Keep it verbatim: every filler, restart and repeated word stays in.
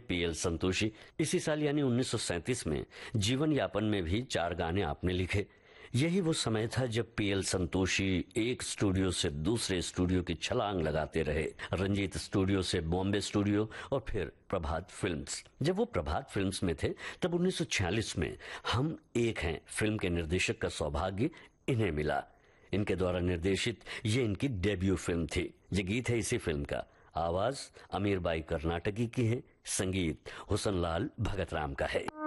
P L Santoshi. इसी साल यानी उन्नीस सौ सैंतीस में जीवन यापन में भी चार गाने आपने लिखे। यही वो समय था जब पी एल संतोषी एक स्टूडियो से दूसरे स्टूडियो की छलांग लगाते रहे। रंजीत स्टूडियो से बॉम्बे स्टूडियो और फिर प्रभात फिल्म्स। जब वो प्रभात फिल्म्स में थे तब उन्नीस सौ छियालीस में हम एक हैं फिल्म के निर्देशक का सौभाग्य इन्हें मिला। इनके द्वारा निर्देशित ये इनकी डेब्यू फिल्म थी। ये गीत है इसी फिल्म का। आवाज अमीर बाई कर्नाटकी की है, संगीत हुसन लाल भगत राम का है।